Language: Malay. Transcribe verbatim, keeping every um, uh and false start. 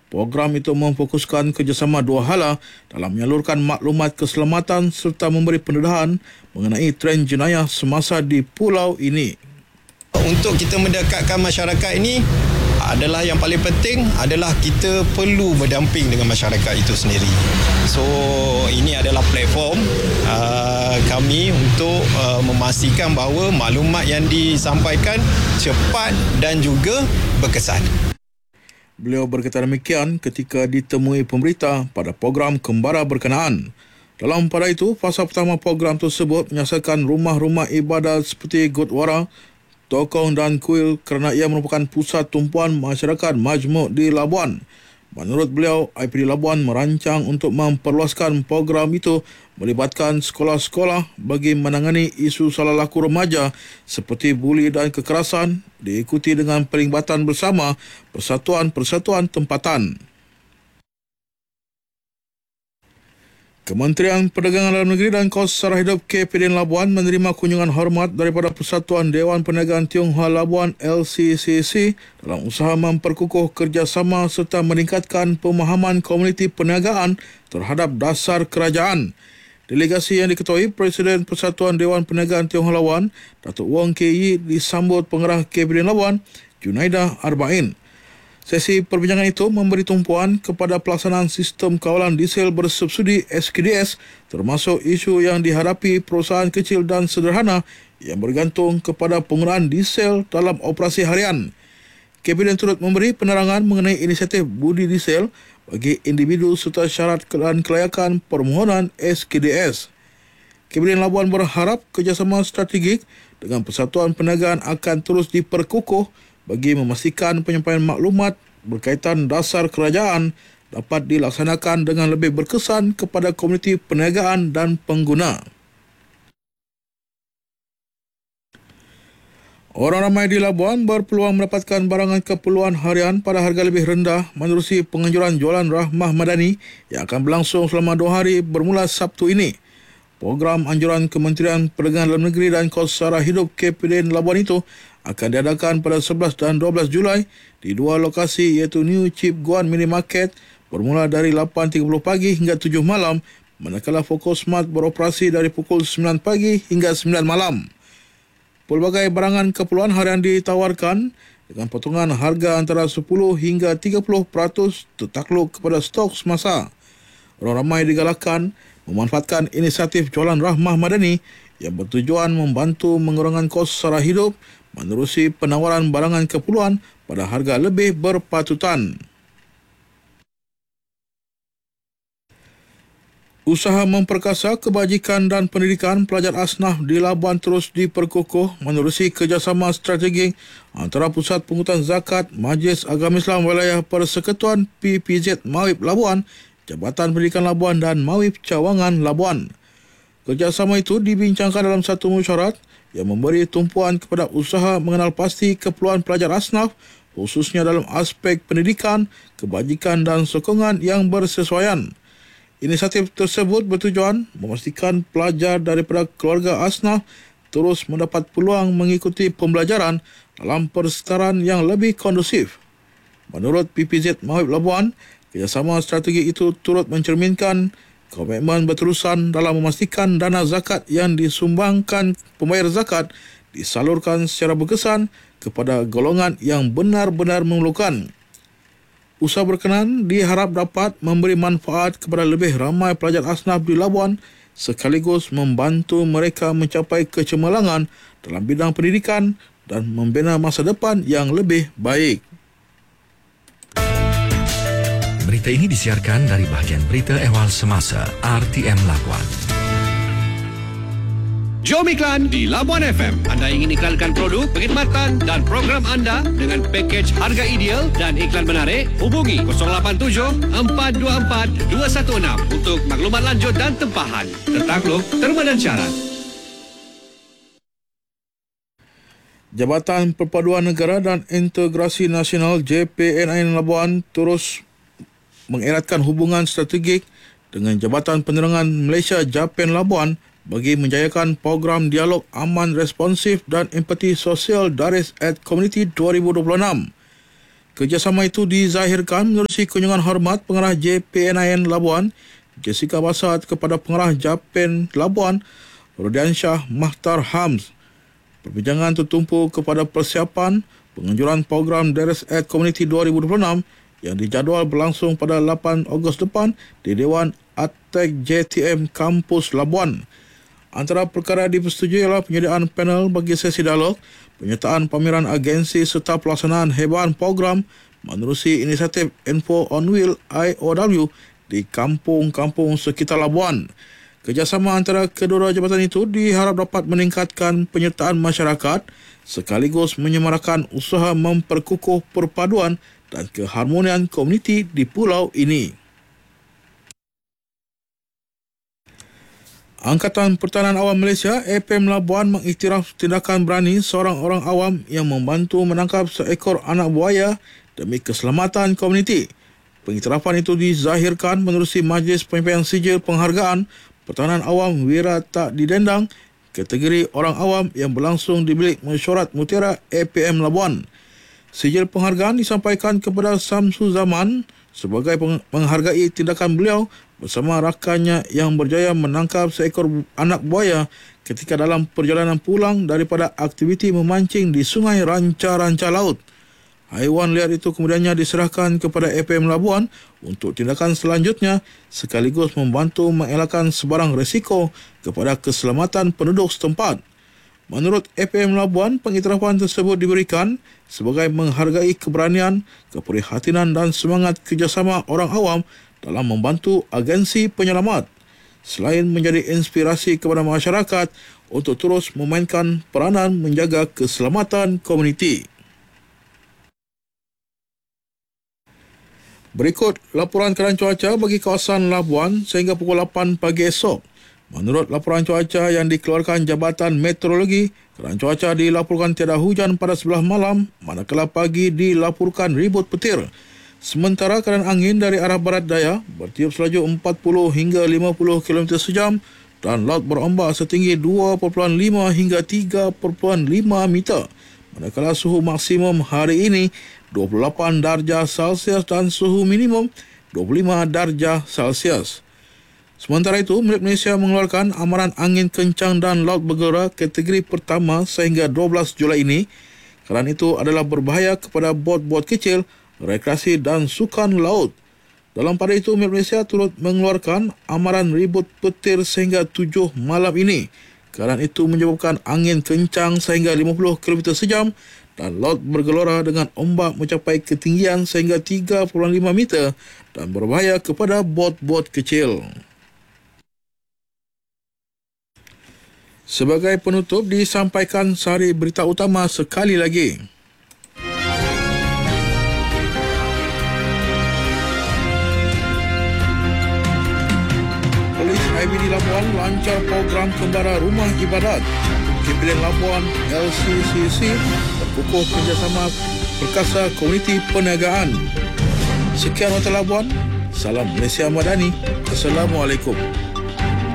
Program itu memfokuskan kerjasama dua hala dalam menyalurkan maklumat keselamatan serta memberi pendedahan mengenai trend jenayah semasa di pulau ini. Untuk kita mendekatkan masyarakat ini adalah yang paling penting adalah kita perlu berdamping dengan masyarakat itu sendiri. So ini adalah platform uh, kami untuk uh, memastikan bahawa maklumat yang disampaikan cepat dan juga berkesan. Beliau berkata demikian ketika ditemui pemberita pada program Kembara berkenaan. Dalam pada itu, fasa pertama program tersebut menyasarkan rumah-rumah ibadat seperti Gurdwara, Tokong dan Kuil kerana ia merupakan pusat tumpuan masyarakat majmuk di Labuan. Menurut beliau, I P D Labuan merancang untuk memperluaskan program itu melibatkan sekolah-sekolah bagi menangani isu salah laku remaja seperti buli dan kekerasan, diikuti dengan perlibatan bersama persatuan-persatuan tempatan. Kementerian Perdagangan Dalam Negeri dan Kos Sara Hidup K P D N Labuan menerima kunjungan hormat daripada Persatuan Dewan Perniagaan Tionghoa Labuan L C C C dalam usaha memperkukuh kerjasama serta meningkatkan pemahaman komuniti perniagaan terhadap dasar kerajaan. Delegasi yang diketuai Presiden Persatuan Dewan Perniagaan Tionghoa Labuan, Datuk Wong K Yi, disambut pengerah K P D N Labuan, Junaidah Arba'in. Sesi perbincangan itu memberi tumpuan kepada pelaksanaan sistem kawalan diesel bersubsidi S K D S termasuk isu yang dihadapi perusahaan kecil dan sederhana yang bergantung kepada penggunaan diesel dalam operasi harian. K P D N turut memberi penerangan mengenai inisiatif budi diesel bagi individu serta syarat dan kelayakan permohonan S K D S. K P D N Labuan berharap kerjasama strategik dengan Persatuan Perniagaan akan terus diperkukuh bagi memastikan penyampaian maklumat berkaitan dasar kerajaan dapat dilaksanakan dengan lebih berkesan kepada komuniti perniagaan dan pengguna. Orang ramai di Labuan berpeluang mendapatkan barangan keperluan harian pada harga lebih rendah menerusi penganjuran jualan Rahmah Madani yang akan berlangsung selama dua hari bermula Sabtu ini. Program anjuran Kementerian Perdagangan Dalam Negeri dan Kos Sara Hidup K P D N Labuan itu akan diadakan pada sebelas dan dua belas Julai di dua lokasi iaitu New Chip Guan Mini Market bermula dari lapan tiga puluh pagi hingga tujuh malam, manakala Fokus Smart beroperasi dari pukul sembilan pagi hingga sembilan malam. Pelbagai barangan keperluan harian ditawarkan dengan potongan harga antara sepuluh hingga tiga puluh peratus tertakluk kepada stok semasa. Orang ramai digalakkan memanfaatkan inisiatif jualan Rahmah Madani yang bertujuan membantu mengurangkan kos sara hidup menerusi penawaran barangan keperluan pada harga lebih berpatutan. Usaha memperkasa kebajikan dan pendidikan pelajar asnaf di Labuan terus diperkukuh menerusi kerjasama strategik antara Pusat Pungutan Zakat, Majlis Agama Islam Wilayah Persekutuan P P Z Mawib Labuan, Jabatan Pendidikan Labuan dan Mawib Cawangan Labuan. Kerjasama itu dibincangkan dalam satu mesyuarat yang memberi tumpuan kepada usaha mengenal pasti keperluan pelajar asnaf khususnya dalam aspek pendidikan, kebajikan dan sokongan yang bersesuaian. Inisiatif tersebut bertujuan memastikan pelajar daripada keluarga asnaf terus mendapat peluang mengikuti pembelajaran dalam persekitaran yang lebih kondusif. Menurut P P Z Mawib Labuan, kerjasama strategi itu turut mencerminkan komitmen berterusan dalam memastikan dana zakat yang disumbangkan pembayar zakat disalurkan secara berkesan kepada golongan yang benar-benar memerlukan. Usaha berkenaan diharap dapat memberi manfaat kepada lebih ramai pelajar asnaf di Labuan sekaligus membantu mereka mencapai kecemerlangan dalam bidang pendidikan dan membina masa depan yang lebih baik. Berita ini disiarkan dari bahagian Berita Ehwal Semasa R T M Labuan. Jom iklan di Labuan F M. Anda ingin iklankan produk, perkhidmatan dan program anda dengan pakej harga ideal dan iklan menarik? Hubungi kosong lapan tujuh empat dua empat dua satu enam untuk maklumat lanjut dan tempahan. Tertakluk, terma dan syarat. Jabatan Perpaduan Negara dan Integrasi Nasional J P N I Labuan terus mengeratkan hubungan strategik dengan Jabatan Penerangan Malaysia Japan Labuan bagi menjayakan program dialog aman, responsif dan empati sosial Daris at Community dua ribu dua puluh enam. Kerjasama itu dizahirkan menerusi kunjungan hormat pengarah J P N I N Labuan, Jessica Basat, kepada pengarah Japan Labuan, Rodiansyah Mahtar Hams. Perbincangan tertumpu kepada persiapan penganjuran program D R S Act Community dua ribu dua puluh enam yang dijadual berlangsung pada lapan Ogos depan di Dewan Atek J T M Kampus Labuan. Antara perkara dipersetujui ialah penyediaan panel bagi sesi dialog, penyertaan pameran agensi serta pelaksanaan hebahan program menerusi inisiatif Info on Wheel I O W di kampung-kampung sekitar Labuan. Kerjasama antara kedua jabatan itu diharap dapat meningkatkan penyertaan masyarakat sekaligus menyemarakan usaha memperkukuh perpaduan dan keharmonian komuniti di pulau ini. Angkatan Pertahanan Awam Malaysia A P M Labuan mengiktiraf tindakan berani seorang orang awam yang membantu menangkap seekor anak buaya demi keselamatan komuniti. Pengiktirafan itu dizahirkan menerusi Majlis Penyampaian Sijil Penghargaan Pertahanan Awam Wira Tak Didendang kategori orang awam yang berlangsung di bilik mesyuarat Mutiara A P M Labuan. Sijil penghargaan disampaikan kepada Samsu Zaman sebagai menghargai tindakan beliau bersama rakannya yang berjaya menangkap seekor anak buaya ketika dalam perjalanan pulang daripada aktiviti memancing di Sungai Ranca-Ranca Laut. Haiwan liar itu kemudiannya diserahkan kepada A P M Labuan untuk tindakan selanjutnya sekaligus membantu mengelakkan sebarang resiko kepada keselamatan penduduk setempat. Menurut A P M Labuan, pengiktirafan tersebut diberikan sebagai menghargai keberanian, keprihatinan dan semangat kerjasama orang awam dalam membantu agensi penyelamat, selain menjadi inspirasi kepada masyarakat untuk terus memainkan peranan menjaga keselamatan komuniti. Berikut laporan keadaan cuaca bagi kawasan Labuan sehingga pukul lapan pagi esok. Menurut laporan cuaca yang dikeluarkan Jabatan Meteorologi, keadaan cuaca dilaporkan tiada hujan pada sebelah malam, manakala pagi dilaporkan ribut petir. Sementara keadaan angin dari arah barat daya bertiup selaju empat puluh hingga lima puluh kilometer sejam dan laut berombak setinggi dua perpuluhan lima hingga tiga perpuluhan lima meter. Manakala suhu maksimum hari ini dua puluh lapan darjah Celsius dan suhu minimum dua puluh lima darjah Celsius. Sementara itu, Milik Malaysia mengeluarkan amaran angin kencang dan laut bergelora kategori pertama sehingga dua belas Julai ini. Kerana itu adalah berbahaya kepada bot-bot kecil, rekreasi dan sukan laut. Dalam pada itu, Milik Malaysia turut mengeluarkan amaran ribut petir sehingga tujuh malam ini. Kerana itu menyebabkan angin kencang sehingga lima puluh kilometer sejam dan laut bergelora dengan ombak mencapai ketinggian sehingga tiga perpuluhan lima meter dan berbahaya kepada bot-bot kecil. Sebagai penutup, disampaikan sari berita utama sekali lagi. Polis I B D Labuan lancar program kembara rumah ibadat. K P L Labuan L C C C berkukuh kerjasama perkasa komuniti perniagaan. Sekian Hotel Labuan. Salam Malaysia Madani. Assalamualaikum.